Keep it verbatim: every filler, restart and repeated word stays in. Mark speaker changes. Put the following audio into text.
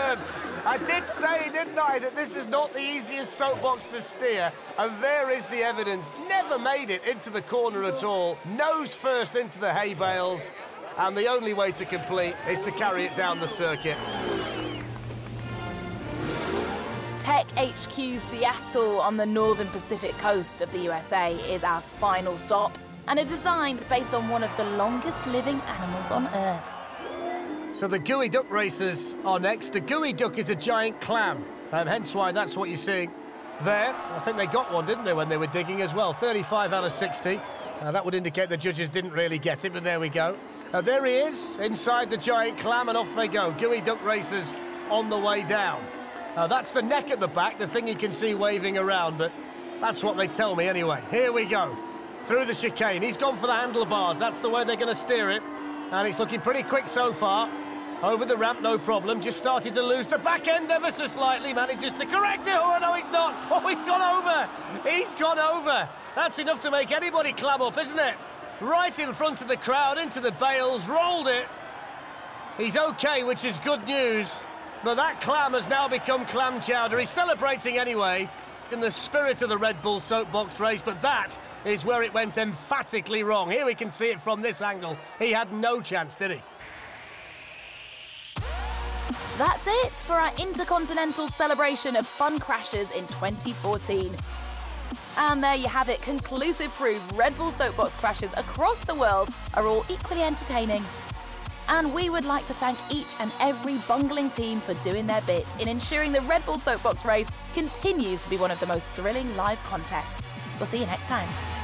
Speaker 1: turn. I did say, didn't I, that this is not the easiest soapbox to steer, and there is the evidence. Never made it into the corner at all. Nose first into the hay bales, and the only way to complete is to carry it down the circuit.
Speaker 2: Tech H Q Seattle on the northern Pacific coast of the U S A is our final stop, and a design based on one of the longest living animals on Earth.
Speaker 1: So the Geoduck Duck racers are next. A Geoduck Duck is a giant clam, um, hence why that's what you're seeing there. I think they got one, didn't they, when they were digging as well? thirty-five out of sixty. Uh, that would indicate the judges didn't really get it, but there we go. Uh, there he is, inside the giant clam, and off they go. Geoduck Duck racers on the way down. Uh, that's the neck at the back, the thing you can see waving around, but that's what they tell me anyway. Here we go, through the chicane. He's gone for the handlebars. That's the way they're going to steer it, and it's looking pretty quick so far. Over the ramp, no problem. Just started to lose the back end ever so slightly. Manages to correct it. Oh, no, he's not. Oh, he's gone over. He's gone over. That's enough to make anybody clam up, isn't it? Right in front of the crowd, into the bales, rolled it. He's OK, which is good news. But that clam has now become clam chowder. He's celebrating anyway, in the spirit of the Red Bull soapbox race, but that is where it went emphatically wrong. Here we can see it from this angle. He had no chance, did he?
Speaker 2: That's it for our intercontinental celebration of fun crashes in twenty fourteen. And there you have it, conclusive proof Red Bull soapbox crashes across the world are all equally entertaining. And we would like to thank each and every bungling team for doing their bit in ensuring the Red Bull soapbox race continues to be one of the most thrilling live contests. We'll see you next time.